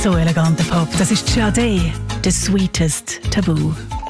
So eleganter Pop, das ist Sade, The Sweetest Taboo.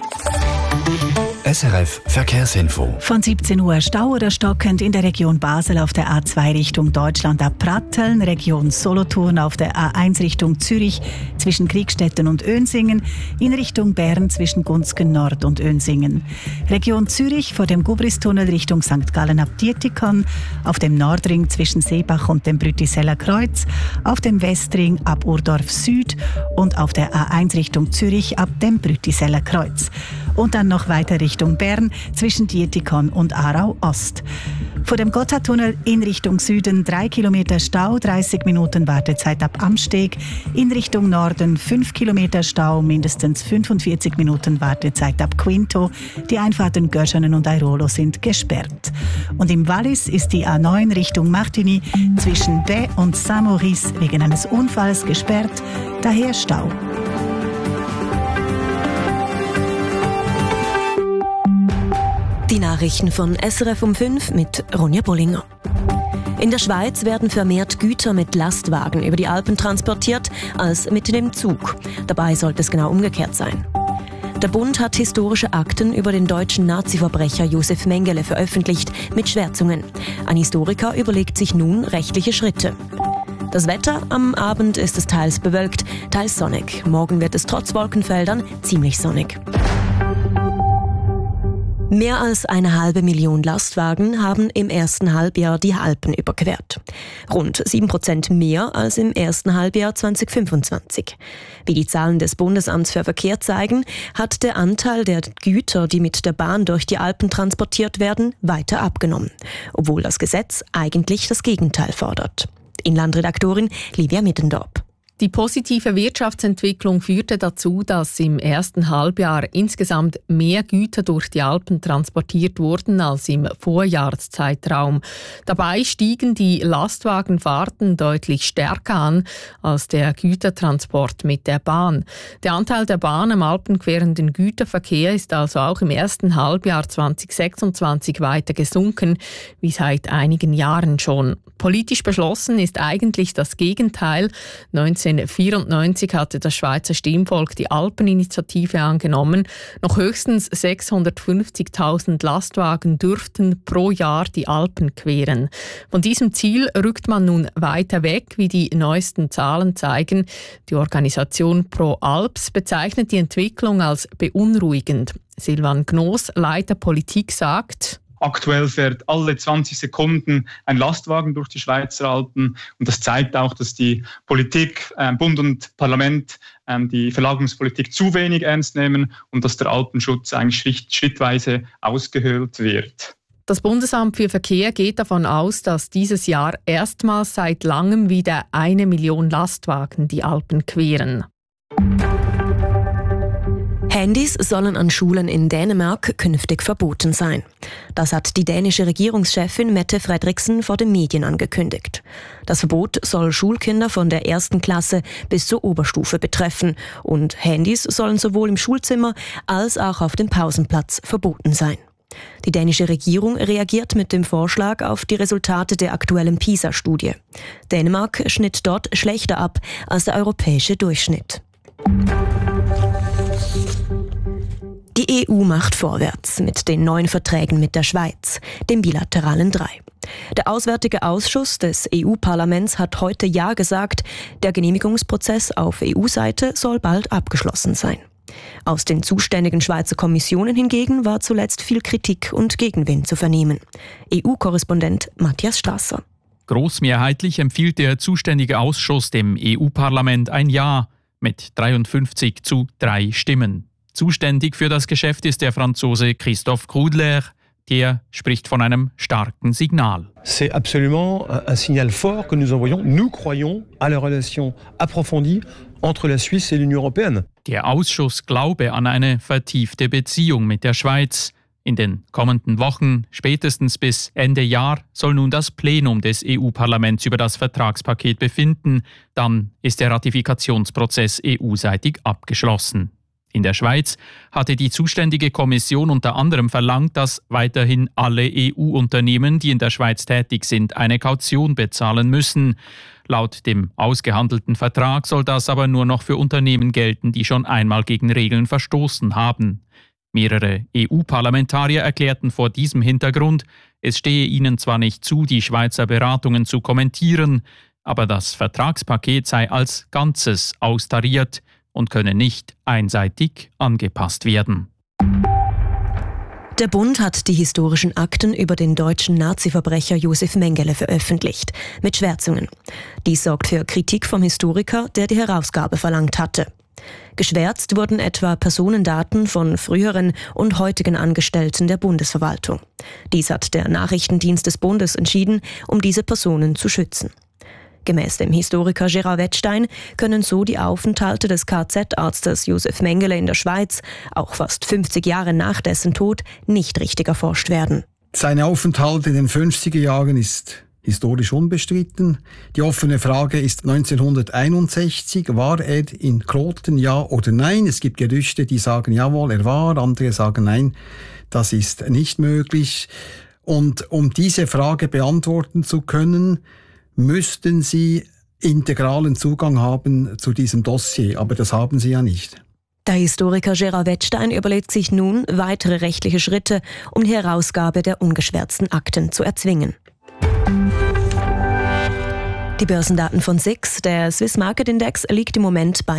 SRF Verkehrsinfo. Von 17 Uhr Stau oder stockend in der Region Basel auf der A2 Richtung Deutschland ab Pratteln, Region Solothurn auf der A1 Richtung Zürich zwischen Kriegstetten und Önsingen, in Richtung Bern zwischen Gunzgen Nord und Önsingen. Region Zürich vor dem Gubristunnel Richtung St. Gallen ab Dietikon, auf dem Nordring zwischen Seebach und dem Brütiseller Kreuz, auf dem Westring ab Urdorf Süd und auf der A1 Richtung Zürich ab dem Brütiseller Kreuz. Und dann noch weiter Richtung Bern zwischen Dietikon und Aarau Ost. Vor dem Gotthardtunnel in Richtung Süden 3 Kilometer Stau, 30 Minuten Wartezeit ab Amsteg. In Richtung Norden 5 Kilometer Stau, mindestens 45 Minuten Wartezeit ab Quinto. Die Einfahrten Göschenen und Airolo sind gesperrt. Und im Wallis ist die A9 Richtung Martigny zwischen Baix und Saint-Maurice wegen eines Unfalls gesperrt, daher Stau. Die Nachrichten von SRF um 5 mit Ronja Bollinger. In der Schweiz werden vermehrt Güter mit Lastwagen über die Alpen transportiert als mit dem Zug. Dabei sollte es genau umgekehrt sein. Der Bund hat historische Akten über den deutschen Nazi-Verbrecher Josef Mengele veröffentlicht mit Schwärzungen. Ein Historiker überlegt sich nun rechtliche Schritte. Das Wetter: am Abend ist es teils bewölkt, teils sonnig. Morgen wird es trotz Wolkenfeldern ziemlich sonnig. Mehr als 500.000 Lastwagen haben im ersten Halbjahr die Alpen überquert. Rund 7% mehr als im ersten Halbjahr 2025. Wie die Zahlen des Bundesamts für Verkehr zeigen, hat der Anteil der Güter, die mit der Bahn durch die Alpen transportiert werden, weiter abgenommen. Obwohl das Gesetz eigentlich das Gegenteil fordert. Inlandredaktorin Livia Middendorp. Die positive Wirtschaftsentwicklung führte dazu, dass im ersten Halbjahr insgesamt mehr Güter durch die Alpen transportiert wurden als im Vorjahreszeitraum. Dabei stiegen die Lastwagenfahrten deutlich stärker an als der Gütertransport mit der Bahn. Der Anteil der Bahn am alpenquerenden Güterverkehr ist also auch im ersten Halbjahr 2026 weiter gesunken, wie seit einigen Jahren schon. Politisch beschlossen ist eigentlich das Gegenteil. 1994 hatte das Schweizer Stimmvolk die Alpeninitiative angenommen. Noch höchstens 650.000 Lastwagen dürften pro Jahr die Alpen queren. Von diesem Ziel rückt man nun weiter weg, wie die neuesten Zahlen zeigen. Die Organisation Pro Alps bezeichnet die Entwicklung als beunruhigend. Silvan Gnos, Leiter Politik, sagt: Aktuell fährt alle 20 Sekunden ein Lastwagen durch die Schweizer Alpen. Und das zeigt auch, dass die Politik, Bund und Parlament, die Verlagerungspolitik zu wenig ernst nehmen und dass der Alpenschutz eigentlich schrittweise ausgehöhlt wird. Das Bundesamt für Verkehr geht davon aus, dass dieses Jahr erstmals seit langem wieder 1 Million Lastwagen die Alpen queren. Handys sollen an Schulen in Dänemark künftig verboten sein. Das hat die dänische Regierungschefin Mette Frederiksen vor den Medien angekündigt. Das Verbot soll Schulkinder von der 1. Klasse bis zur Oberstufe betreffen und Handys sollen sowohl im Schulzimmer als auch auf dem Pausenplatz verboten sein. Die dänische Regierung reagiert mit dem Vorschlag auf die Resultate der aktuellen PISA-Studie. Dänemark schnitt dort schlechter ab als der europäische Durchschnitt. Die EU macht vorwärts mit den neuen Verträgen mit der Schweiz, dem bilateralen 3. Der Auswärtige Ausschuss des EU-Parlaments hat heute Ja gesagt. Der Genehmigungsprozess auf EU-Seite soll bald abgeschlossen sein. Aus den zuständigen Schweizer Kommissionen hingegen war zuletzt viel Kritik und Gegenwind zu vernehmen. EU-Korrespondent Matthias Strasser. Großmehrheitlich empfiehlt der zuständige Ausschuss dem EU-Parlament ein Ja mit 53:3 Stimmen. Zuständig für das Geschäft ist der Franzose Christophe Grudler. Der spricht von einem starken Signal. C'est absolument un signal fort que nous envoyons. Nous croyons à la relation approfondie entre la Suisse et l'Union européenne. Der Ausschuss glaube an eine vertiefte Beziehung mit der Schweiz. In den kommenden Wochen, spätestens bis Ende Jahr, soll nun das Plenum des EU-Parlaments über das Vertragspaket befinden. Dann ist der Ratifikationsprozess EU-seitig abgeschlossen. In der Schweiz hatte die zuständige Kommission unter anderem verlangt, dass weiterhin alle EU-Unternehmen, die in der Schweiz tätig sind, eine Kaution bezahlen müssen. Laut dem ausgehandelten Vertrag soll das aber nur noch für Unternehmen gelten, die schon einmal gegen Regeln verstoßen haben. Mehrere EU-Parlamentarier erklärten vor diesem Hintergrund, es stehe ihnen zwar nicht zu, die Schweizer Beratungen zu kommentieren, aber das Vertragspaket sei als Ganzes austariert und könne nicht einseitig angepasst werden. Der Bund hat die historischen Akten über den deutschen Nazi-Verbrecher Josef Mengele veröffentlicht, mit Schwärzungen. Dies sorgt für Kritik vom Historiker, der die Herausgabe verlangt hatte. Geschwärzt wurden etwa Personendaten von früheren und heutigen Angestellten der Bundesverwaltung. Dies hat der Nachrichtendienst des Bundes entschieden, um diese Personen zu schützen. Gemäß dem Historiker Gerard Wettstein können so die Aufenthalte des KZ-Arztes Josef Mengele in der Schweiz, auch fast 50 Jahre nach dessen Tod, nicht richtig erforscht werden. Sein Aufenthalt in den 50er Jahren ist historisch unbestritten. Die offene Frage ist 1961, war er in Kloten, ja oder nein? Es gibt Gerüchte, die sagen, jawohl, er war, andere sagen, nein, das ist nicht möglich. Und um diese Frage beantworten zu können, müssten Sie integralen Zugang haben zu diesem Dossier, aber das haben Sie ja nicht. Der Historiker Gerard Wettstein überlegt sich nun weitere rechtliche Schritte, um die Herausgabe der ungeschwärzten Akten zu erzwingen. Die Börsendaten von SIX, der Swiss Market Index, liegt im Moment bei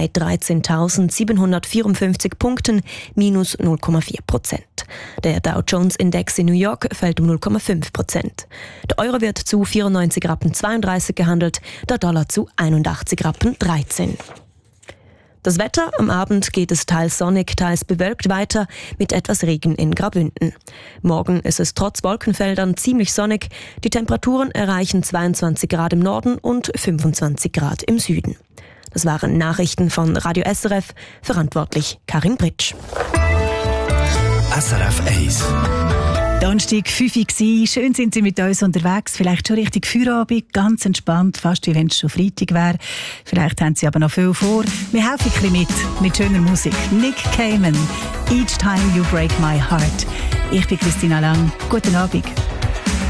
13.754 Punkten, minus 0,4%. Der Dow Jones Index in New York fällt um 0,5%. Der Euro wird zu 94,32 Rappen gehandelt, der Dollar zu 81,13 Rappen. Das Wetter: am Abend geht es teils sonnig, teils bewölkt weiter mit etwas Regen in Graubünden. Morgen ist es trotz Wolkenfeldern ziemlich sonnig. Die Temperaturen erreichen 22 Grad im Norden und 25 Grad im Süden. Das waren Nachrichten von Radio SRF, verantwortlich Karin Britsch. SRF 1. Donnerstag 5 Uhr war. Schön sind Sie mit uns unterwegs. Vielleicht schon richtig Feierabend, ganz entspannt, fast wie wenn es schon Freitag wäre. Vielleicht haben Sie aber noch viel vor. Wir helfen ein bisschen mit schöner Musik. Nick Cayman, Each Time You Break My Heart. Ich bin Christina Lang. Guten Abend.